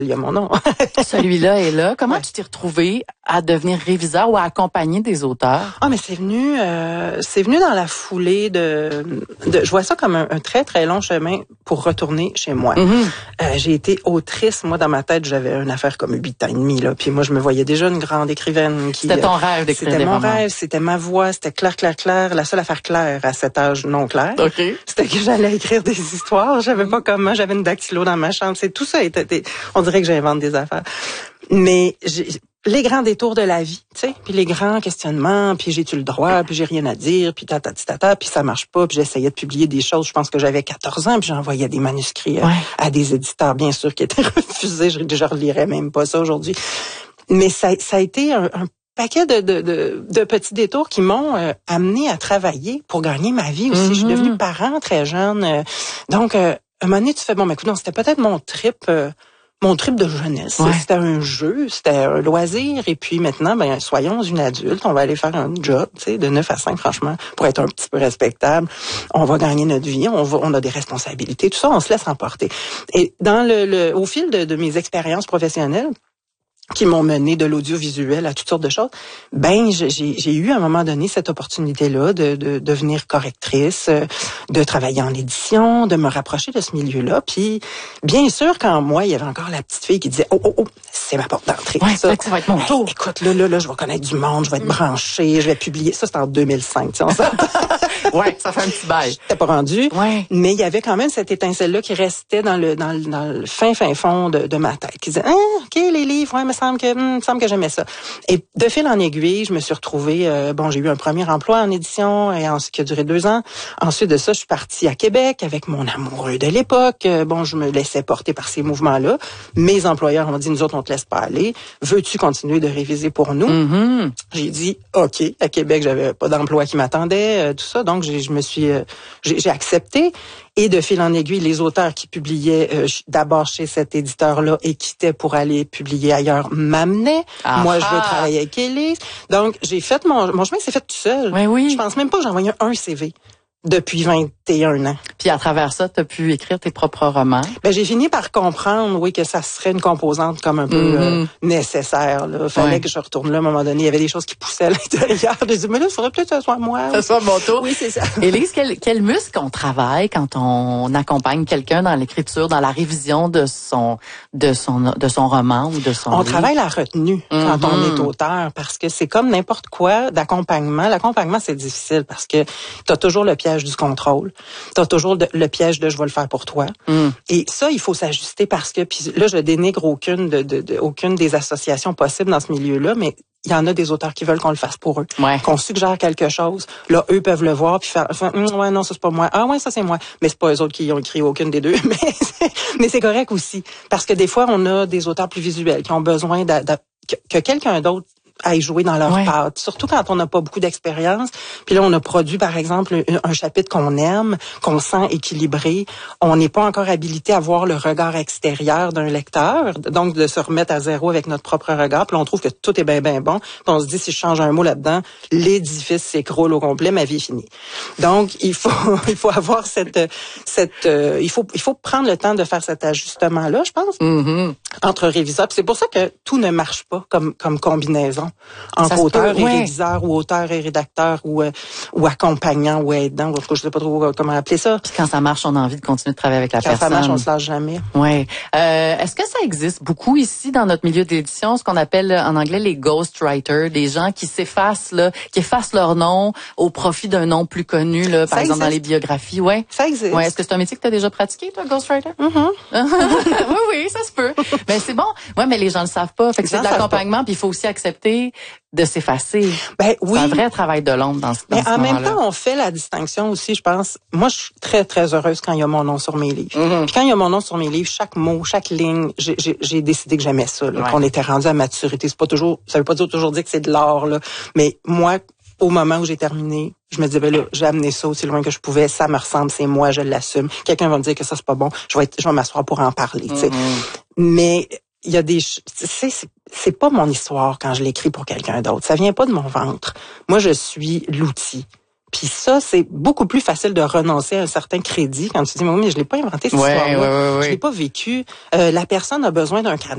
il y a mon nom. Celui-là est là. Comment tu t'es retrouvée à devenir réviseur ou à accompagner des auteurs? Ah, mais c'est venu dans la foulée je vois ça comme un très, très long chemin pour retourner chez moi. Mm-hmm. J'ai été autrice. Moi, dans ma tête, j'avais une affaire comme 8 ans et demi, là. Puis moi, je me voyais déjà une grande écrivaine qui... C'était ton rêve d'écrire des romans. C'était mon rêve, c'était ma voix, c'était clair. La seule affaire claire à cet âge non clair, okay. C'était que j'allais écrire des histoires. J'avais pas comment, j'avais une dactylo dans ma chambre. Tout ça était... On dirait que j'invente des affaires. Mais les grands détours de la vie, tu sais, puis les grands questionnements, puis j'ai-tu le droit, puis j'ai rien à dire, puis tata, puis ça marche pas, puis j'essayais de publier des choses, je pense que j'avais 14 ans, puis j'envoyais des manuscrits à des éditeurs, bien sûr, qui étaient refusés, je relirais même pas ça aujourd'hui. Mais ça a été un paquet de petits détours qui m'ont amené à travailler pour gagner ma vie aussi. Je suis devenue parent très jeune, donc à un moment donné, tu fais, bon, ben, écoute, non, c'était peut-être mon trip de jeunesse. Ouais. C'était un jeu, c'était un loisir. Et puis maintenant, ben, soyons une adulte. On va aller faire un job, tu sais, de 9 à 5, franchement, pour être un petit peu respectable. On va gagner notre vie. On a des responsabilités. Tout ça, on se laisse emporter. Et au fil de mes expériences professionnelles, qui m'ont mené de l'audiovisuel à toutes sortes de choses, ben j'ai eu à un moment donné cette opportunité-là de devenir correctrice, de travailler en édition, de me rapprocher de ce milieu-là. Puis bien sûr qu'en moi, il y avait encore la petite fille qui disait oh, c'est ma porte d'entrée. Ouais, ça va être mon tour. Écoute, là, je vais connaître du monde, je vais être branchée, je vais publier. Ça, c'était en 2005, tu sais, on s'entend. Ouais, ça fait un petit bail. J'étais pas rendue. Ouais. Mais il y avait quand même cette étincelle-là qui restait dans le fin fond de ma tête, qui disait OK, les livres, ouais, me semble que j'aimais ça. Et de fil en aiguille, je me suis retrouvée, j'ai eu un premier emploi en édition et ensuite qui a duré 2 ans. Ensuite de ça, je suis partie à Québec avec mon amoureux de l'époque. Je me laissais porter par ces mouvements-là. Mes employeurs ont dit, nous autres, on te laisse pas aller. Veux-tu continuer de réviser pour nous? Mm-hmm. J'ai dit, OK. À Québec, j'avais pas d'emploi qui m'attendait, tout ça. Donc, j'ai accepté. Et de fil en aiguille, les auteurs qui publiaient d'abord chez cet éditeur-là et quittaient pour aller publier ailleurs m'amenaient. Moi, je veux travailler avec Élise. Donc, j'ai fait mon chemin s'est fait tout seul. Oui. Je pense même pas que j'ai envoyé un CV depuis 21 ans. Puis à travers ça, tu as pu écrire tes propres romans. Ben j'ai fini par comprendre, oui, que ça serait une composante comme un peu nécessaire. Là. Fallait que je retourne là à un moment donné. Il y avait des choses qui poussaient à l'intérieur. J'ai dit, mais là, il faudrait peut-être que ce soit moi. Ça soit mon tour. Oui, c'est ça. Élise, quel muscle on travaille quand on accompagne quelqu'un dans l'écriture, dans la révision de son roman ou de son livre? Travaille la retenue quand on est auteur, parce que c'est comme n'importe quoi d'accompagnement. L'accompagnement, c'est difficile parce que t'as toujours le piège du contrôle. T'as toujours le piège de je vais le faire pour toi. Et ça, il faut s'ajuster parce que, puis là, je dénigre aucune des associations possibles dans ce milieu-là, mais il y en a des auteurs qui veulent qu'on le fasse pour eux. Ouais. Qu'on suggère quelque chose. Là, eux peuvent le voir puis faire ouais, non, ça c'est pas moi. Ah ouais, ça c'est moi. Mais c'est pas eux autres qui ont écrit aucune des deux. Mais c'est correct aussi. Parce que des fois, on a des auteurs plus visuels qui ont besoin que quelqu'un d'autre aille jouer dans leur patte. Surtout quand on n'a pas beaucoup d'expérience. Puis là, on a produit, par exemple, un chapitre qu'on aime, qu'on sent équilibré. On n'est pas encore habilité à voir le regard extérieur d'un lecteur. Donc, de se remettre à zéro avec notre propre regard. Puis là, on trouve que tout est bien bon. Puis on se dit, si je change un mot là-dedans, l'édifice s'écroule au complet, ma vie est finie. Donc, il faut avoir il faut prendre le temps de faire cet ajustement-là, je pense, entre réviseurs. Puis c'est pour ça que tout ne marche pas comme combinaison. Entre auteur et réviseur ou auteur et rédacteur ou accompagnant ou aidant, ou je sais pas trop comment appeler ça. Puis quand ça marche, on a envie de continuer de travailler avec la personne. Quand ça marche, on se lâche jamais. Oui. Est-ce que ça existe beaucoup ici dans notre milieu d'édition, ce qu'on appelle en anglais les ghostwriters, des gens qui s'effacent qui effacent leur nom au profit d'un nom plus connu là, par exemple dans les biographies, ouais. Ça existe. Ouais, est-ce que c'est un métier que tu as déjà pratiqué toi, ghostwriter? Oui, ça se peut. Mais c'est bon. Ouais, mais les gens le savent pas. Fait que c'est de l'accompagnement, puis il faut aussi accepter de s'effacer. Ben oui. C'est un vrai travail de l'ombre dans ce Mais en moment-là. même temps, on fait la distinction aussi, je pense. Moi, je suis très, très heureuse quand il y a mon nom sur mes livres. Puis quand il y a mon nom sur mes livres, chaque mot, chaque ligne, j'ai décidé que j'aimais ça, là, qu'on était rendu à maturité. Ça veut pas toujours dire que c'est de l'art, là. Mais moi, au moment où j'ai terminé, je me disais, ben là, j'ai amené ça aussi loin que je pouvais, ça me ressemble, c'est moi, je l'assume. Quelqu'un va me dire que ça, c'est pas bon, je vais m'asseoir pour en parler, tu sais. Mais il y a c'est pas mon histoire quand je l'écris pour quelqu'un d'autre. Ça vient pas de mon ventre. Moi, je suis l'outil. Puis ça, c'est beaucoup plus facile de renoncer à un certain crédit quand tu dis, mais je l'ai pas inventé cette histoire-là. Je l'ai pas vécu. La personne a besoin d'un